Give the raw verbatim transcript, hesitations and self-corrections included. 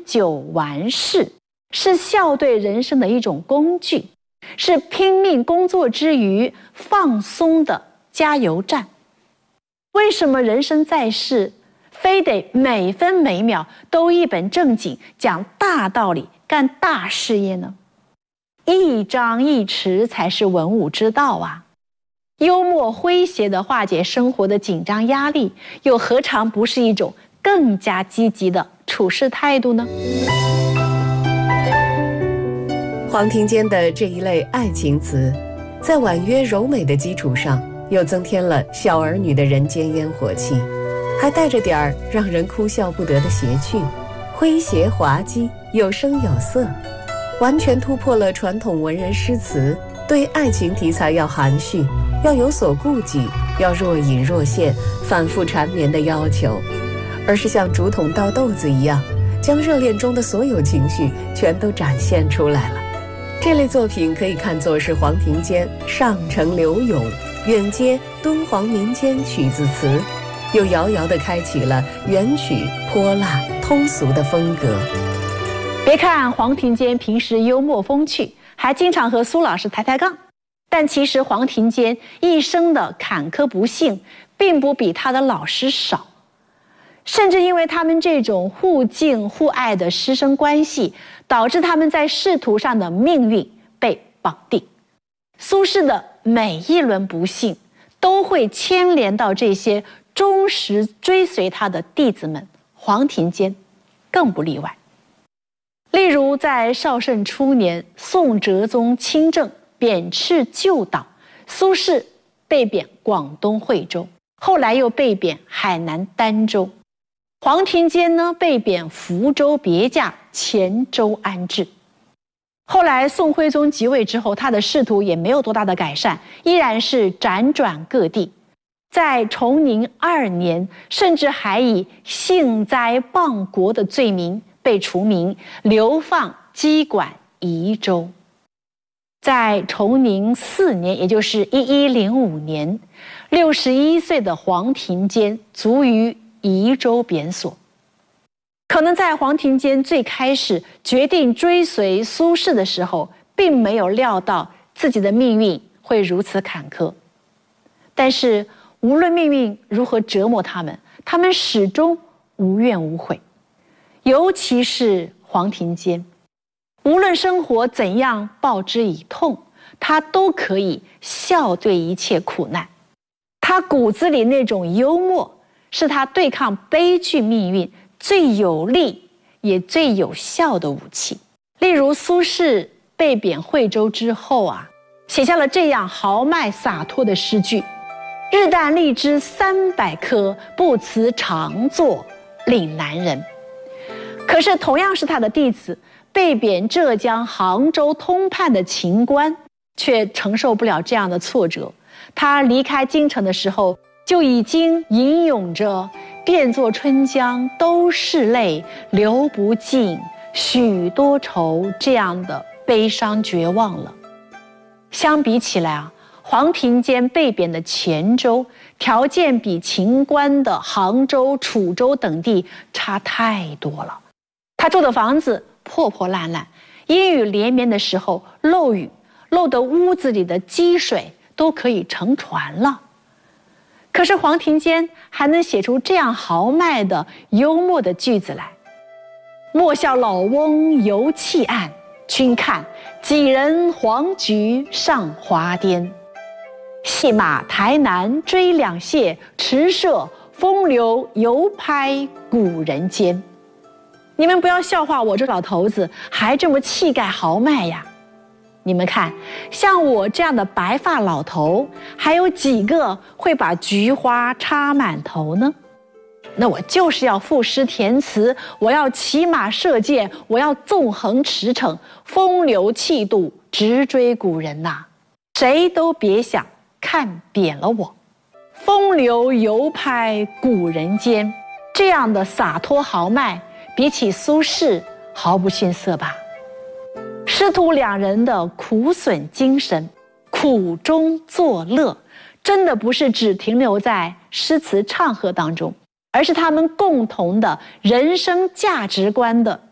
酒完事，是笑对人生的一种工具，是拼命工作之余放松的加油站。为什么人生在世，非得每分每秒都一本正经讲大道理、干大事业呢？一张一弛才是文武之道啊！幽默诙谐地化解生活的紧张压力，又何尝不是一种更加积极的处事态度呢？ 黄庭坚的这一类爱情词，在婉约柔美的基础上，又增添了小儿女的人间烟火气，还带着点儿让人哭笑不得的谐趣，诙谐滑稽，有声有色，完全突破了传统文人诗词对爱情题材要含蓄、要有所顾忌、要若隐若现、反复缠绵的要求，而是像竹筒倒豆子一样，将热恋中的所有情绪全都展现出来了。这类作品可以看作是黄庭坚上承柳永，远接敦煌民间曲子词，又遥遥地开启了元曲泼辣通俗的风格。 别看黄庭坚平时幽默风趣，还经常和苏老师抬抬杠，但其实黄庭坚一生的坎坷不幸并不比他的老师少，甚至因为他们这种互敬互爱的师生关系，导致他们在仕途上的命运被绑定。苏轼的每一轮不幸都会牵连到这些忠实追随他的弟子们，黄庭坚更不例外。例如在绍圣初年，宋哲宗亲政，贬斥旧党，苏轼被贬广东惠州，后来又被贬海南儋州。黄庭坚呢，被贬福州别驾，黔州安置。后来宋徽宗即位之后，他的仕途也没有多大的改善，依然是辗转各地。在崇宁二年，甚至还以幸灾谤国的罪名被除名，流放羁管宜州。在崇宁四年，也就是一一零五年，六十一岁的黄庭坚卒于宜州贬所。可能在黄庭坚最开始决定追随苏轼的时候，并没有料到自己的命运会如此坎坷。但是无论命运如何折磨他们，他们始终无怨无悔。尤其是黄庭坚，无论生活怎样报之以痛，他都可以笑对一切苦难。他骨子里那种幽默，是他对抗悲剧命运最有力也最有效的武器。例如苏轼被贬惠州之后啊，写下了这样豪迈洒脱的诗句：日啖荔枝三百颗，不辞常作岭南人。可是同样是他的弟子，被贬浙江杭州通判的秦观却承受不了这样的挫折。他离开京城的时候，就已经吟咏着变作春江都是泪，流不尽许多愁这样的悲伤绝望了。相比起来啊，黄庭坚被贬的黔州条件比秦观的杭州、楚州等地差太多了。他住的房子破破烂烂，阴雨连绵的时候漏雨，漏得屋子里的积水都可以乘船了。可是黄庭坚还能写出这样豪迈的幽默的句子来：莫笑老翁犹弃暗，君看几人黄菊上华巅。戏马台南追两谢，驰射风流犹拍古人间。你们不要笑话我这老头子还这么气概豪迈呀！你们看，像我这样的白发老头，还有几个会把菊花插满头呢？那我就是要赋诗填词，我要骑马射箭，我要纵横驰骋，风流气度，直追古人呐、啊！谁都别想看扁了我。风流犹拍古人间，这样的洒脱豪迈，比起苏轼毫不逊色吧。师徒两人的苦损精神，苦中作乐，真的不是只停留在诗词唱和当中，而是他们共同的人生价值观的